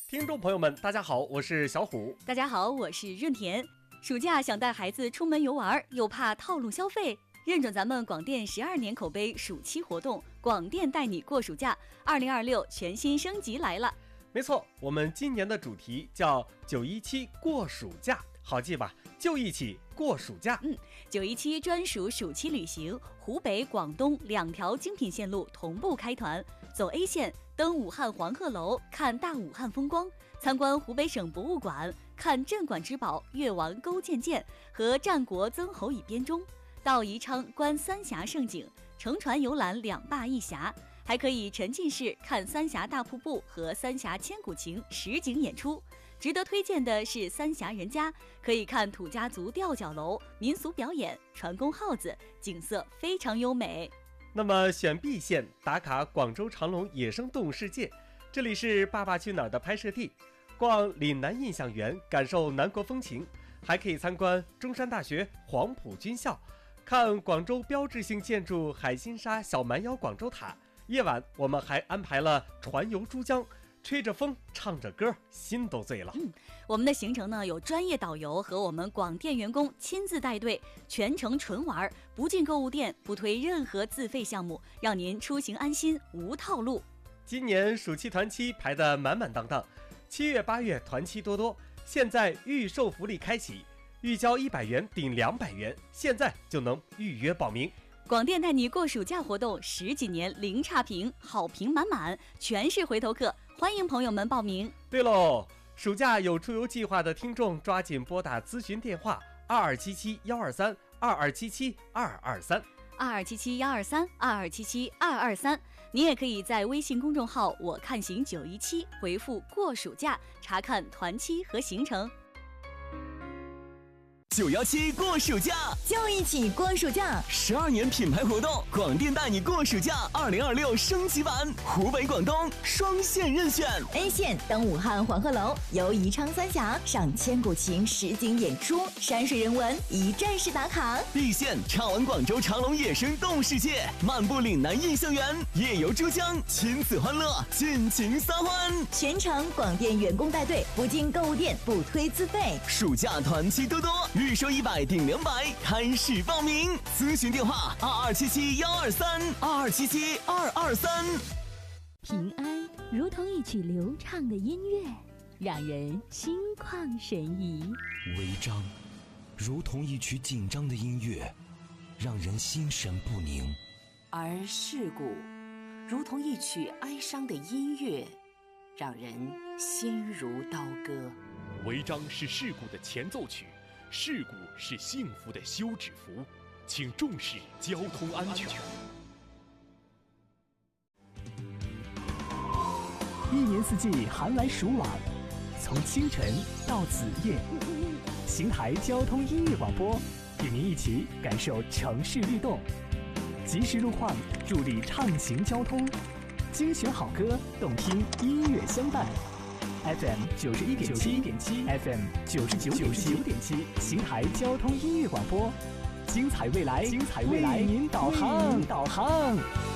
听众朋友们，大家好，我是小虎。 大家好，我是润田。暑假想带孩子出门游玩，又怕套路消费，认准咱们广电12年口碑暑期活动，广电带你过暑假2026全新升级来了。 没错，我们今年的主题叫917过暑假，好记吧？就一起过暑假。 917专属暑期旅行，湖北、广东2条精品线路同步开团，走 A 线，登武汉黄鹤楼，看大武汉风光，参观湖北省博物馆，看镇馆之宝越王勾践剑和战国曾侯乙编钟，到宜昌观三峡胜景，乘船游览2坝1峡，还可以沉浸式看三峡大瀑布和三峡千古情实景演出。值得推荐的是三峡人家，可以看土家族吊脚楼、民俗表演、船工号子，景色非常优美。 那么选 B 线打卡广州长隆野生动物世界，这里是《爸爸去哪儿》的拍摄地，逛岭南印象园，感受南国风情，还可以参观中山大学黄埔军校，看广州标志性建筑海心沙小蛮腰广州塔。夜晚我们还安排了船游珠江，吹着风唱着歌，心都醉了。 我们的行程呢，有专业导游和我们广电员工亲自带队，全程纯玩，不进购物店，不推任何自费项目，让您出行安心无套路。 今年暑期团期排得满满当当，7月8月团期多多，现在预售福利开启，预交100元顶200元，现在就能预约报名。 广电带你过暑假活动10几年零差评，好评满满，全是回头客，欢迎朋友们报名。 对喽，暑假有出游计划的听众抓紧拨打咨询电话2277-123 2277-223 2277-123 2277-223。你也可以在微信公众号我看行917回复过暑假，查看团期和行程。 917过暑假， 就一起过暑假 ！12年品牌活动，广电带你过暑假2026升级版，湖北、广东双线任选。 A 线登武汉黄鹤楼，游宜昌三峡，赏千古情实景演出，山水人文一站式打卡。 B 线畅玩广州长隆野生动物世界，漫步岭南印象园，夜游珠江，亲子欢乐，尽情撒欢。 全程广电员工带队，不进购物店，不推自费。 暑假团期多多，预售100顶200，开始报名。咨询电话2277-123 2277-223。 平安如同一曲流畅的音乐，让人心旷神怡； 违章如同一曲紧张的音乐，让人心神不宁； 而事故如同一曲哀伤的音乐，让人心如刀割。 违章是事故的前奏曲，事故是幸福的休止符，请重视交通安全。 一年四季寒来暑往，从清晨到子夜，邢台交通音乐广播与您一起感受城市律动，及时路况助力畅行交通，精选好歌，动听音乐相伴。FM 91.7 FM 99.7，邢台交通音乐广播，精彩未来，为您导航。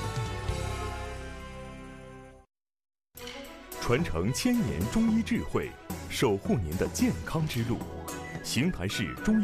传承1000年中医智慧，守护您的健康之路。邢台市中医